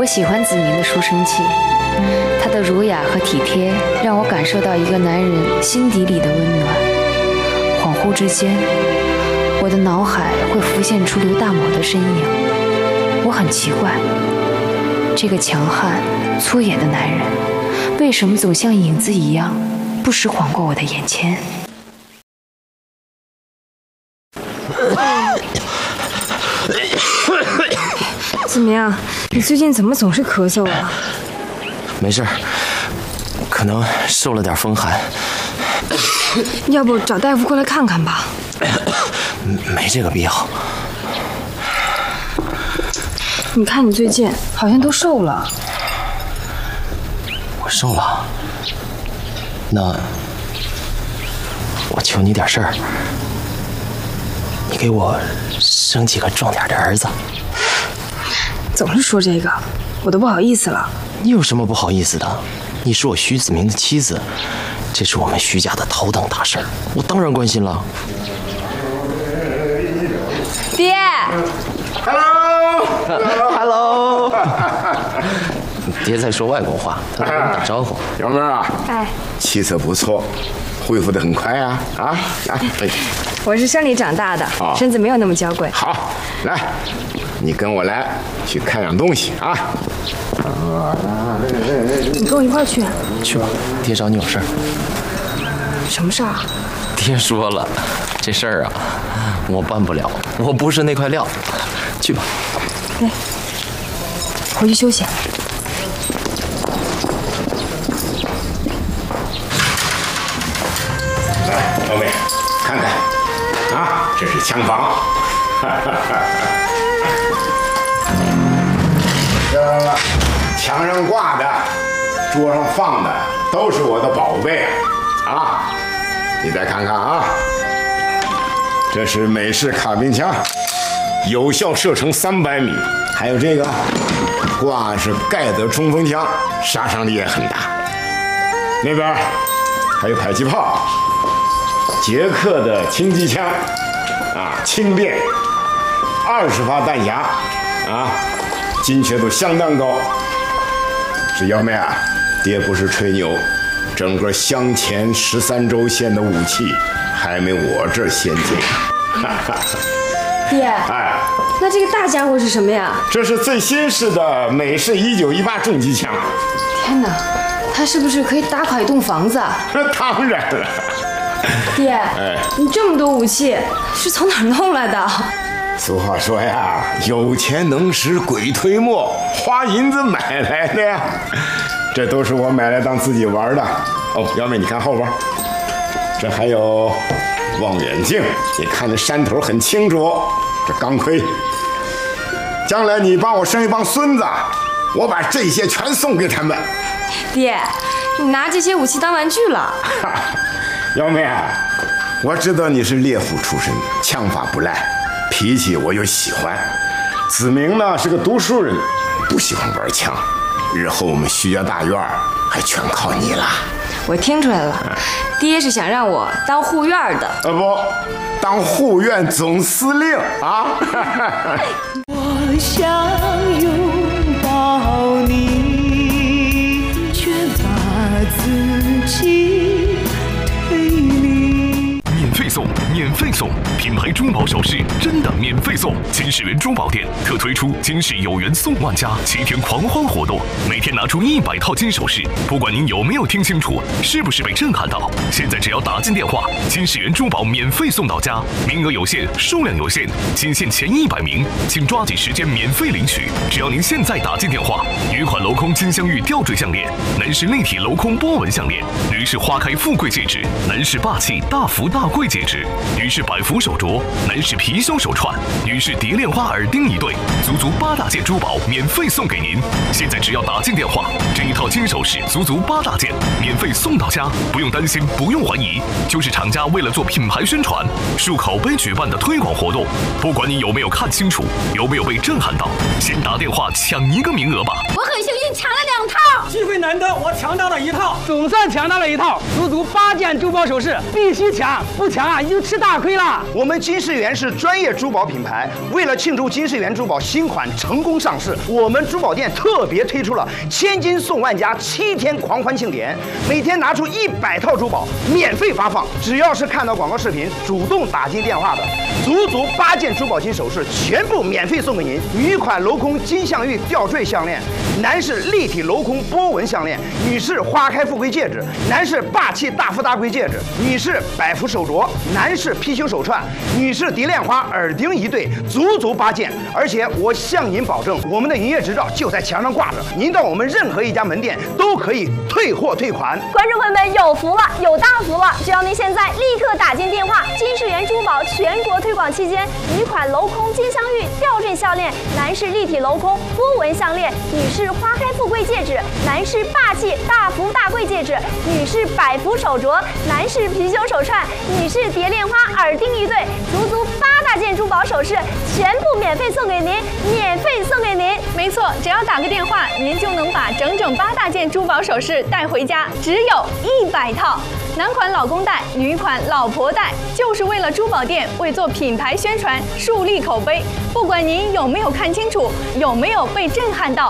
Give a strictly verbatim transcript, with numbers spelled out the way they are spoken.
喜欢子明的书生气，他的儒雅和体贴让我感受到一个男人心底里的温暖。恍惚之间，我的脑海会浮现出刘大某的身影。我很奇怪，这个强悍粗野的男人为什么总像影子一样不时晃过我的眼前。子明，你最近怎么总是咳嗽啊？ 没事，可能受了点风寒。 要不找大夫过来看看吧？ 没这个必要。 你看你最近好像都瘦了。 我瘦了？那我求你点事儿，你给我生几个壮点的儿子。 总是说这个，我都不好意思了。 你有什么不好意思的？你是我徐子明的妻子，这是我们徐家的头等大事儿，我当然关心了。 爹 ，Hello，Hello， 爹在说外国话，他在跟我打招呼。 幺妹啊， 哎， 气色不错，恢复得很快啊啊！来，哎， 我是山里长大的， 哦、 身子没有那么娇贵。 好，来，你跟我来去看样东西啊。 你跟我一块儿去。 去吧，爹找你有事儿。 什么事儿？ 爹说了，这事儿啊，我办不了，我不是那块料。去吧。 来，回去休息。 来，老妹，看看，啊，这是枪房。这墙上挂的，桌上放的，都是我的宝贝啊！你再看看啊，这是美式卡宾枪，有效射程三百米。还有这个，挂是盖德冲锋枪，杀伤力也很大。那边还有迫击炮，捷克的轻机枪，啊，轻便，二十发弹匣，啊，精确度相当高。是幺妹啊，爹不是吹牛，整个湘黔十三州县的武器还没我这儿先进。 爹， 哎， 那这个大家伙是什么呀？ 这是最新式的美式一九一八重机枪。 天哪，它是不是可以打垮一栋房子啊？ 当然了。 爹， 哎， 你这么多武器是从哪儿弄来的？ 俗话说呀，有钱能使鬼推磨，花银子买来的呀。这都是我买来当自己玩的。哦，幺妹，你看后边，这还有望远镜，你看这山头很清楚。这钢盔，将来你帮我生一帮孙子，我把这些全送给他们。 爹，你拿这些武器当玩具了？ 幺妹，我知道你是猎夫出身，枪法不赖，脾气我又喜欢。子明呢是个读书人，不喜欢玩枪，日后我们徐家大院还全靠你了。 我听出来了，爹是想让我当护院的。 呃不，当护院总司令啊！ 我想拥抱你，却把自己推离。 免费送，免费送！品牌珠宝首饰真的免费送！金世源珠宝店特推出金世有缘送万家七天狂欢活动，每天拿出一百套金首饰，不管您有没有听清楚，是不是被震撼到，现在只要打进电话，金世源珠宝免费送到家，名额有限，数量有限，仅限前一百名，请抓紧时间免费领取。只要您现在打进电话，女款镂空金镶玉吊坠项链，男士立体镂空波纹项链，女士花开富贵戒指，男士霸气大福大贵戒指，女士百福手镯，男士貔貅手串，女士蝶恋花耳钉一对，足足八大件珠宝免费送给您。现在只要打进电话，这一套金首饰足足八大件，免费送到家，不用担心，不用怀疑，就是厂家为了做品牌宣传、树口碑举办的推广活动。不管你有没有看清楚，有没有被震撼到，先打电话抢一个名额吧。 我很幸运抢了两套， 机会难得，我抢到了一套，总算抢到了一套，足足八件珠宝首饰，必须抢，不抢啊就吃大亏了。 我们金世元是专业珠宝品牌，为了庆祝金世元珠宝新款成功上市，我们珠宝店特别推出了千金送万家七天狂欢庆典，每天拿出一百套珠宝免费发放，只要是看到广告视频主动打进电话的，足足八件珠宝金首饰全部免费送给您。女款镂空金镶玉吊坠项链，男士立体镂空波纹项链，女士花开富贵戒指，男士霸气大富大贵戒指，女士百福手镯，男士貔貅手串，女士蝶恋花耳钉一对，足足八件。而且我向您保证，我们的营业执照就在墙上挂着，您到我们任何一家门店都可以退货退款。 观众朋友们有福了，有大福了！只要您现在立刻打进电话，金世元珠宝全国推广期间，女款镂空金镶玉吊坠项链，男士立体镂空波纹项链，女士花开富贵戒指，男士霸气大福大贵戒指，女士百福手镯，男士貔貅手串，女士蝶恋花耳钉一对，足足八大件珠宝首饰全部免费送给您，免费送给您。 没错，只要打个电话，您就能把整整八大件珠宝首饰带回家，只有一百套。男款老公戴，女款老婆戴，就是为了珠宝店为做品牌宣传、树立口碑。不管您有没有看清楚，有没有被震撼到，